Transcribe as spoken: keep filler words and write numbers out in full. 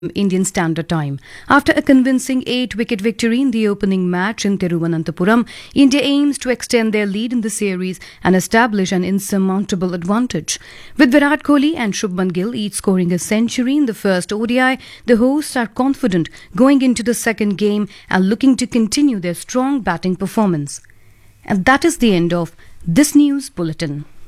Indian Standard Time. After a convincing eight-wicket victory in the opening match in Thiruvananthapuram, India aims to extend their lead in the series and establish an insurmountable advantage. With Virat Kohli and Shubman Gill each scoring a century in the first O D I, the hosts are confident going into the second game and looking to continue their strong batting performance. And that is the end of this news bulletin.